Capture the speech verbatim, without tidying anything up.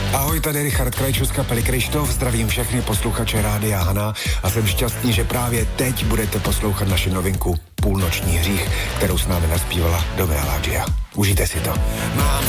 Ahoj, tady Richard Krajčů z kapely Kryštof, zdravím všechny posluchače Rádia Hana a jsem šťastný, že právě teď budete poslouchat naši novinku Půlnoční hřích, kterou s námi naspívala Domina Laggia. Užijte si to. Mám